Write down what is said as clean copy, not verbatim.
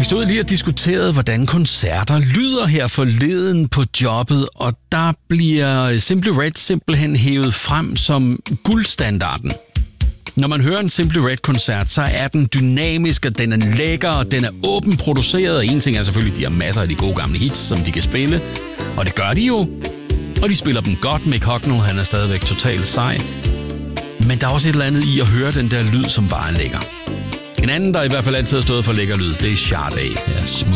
Vi stod lige og diskuterede, hvordan koncerter lyder her forleden på jobbet, og der bliver Simply Red simpelthen hævet frem som guldstandarden. Når man hører en Simply Red-koncert, så er den dynamisk, og den er lækker, og den er åben produceret. Og en ting er selvfølgelig, at de har masser af de gode gamle hits, som de kan spille. Og det gør de jo. Og de spiller dem godt. Mick Hucknall, han er stadigvæk totalt sej. Men der er også et eller andet i at høre den der lyd, som bare er lækker. En anden, der i hvert fald altid har stået for lækker lyd, det er Sade. Ja,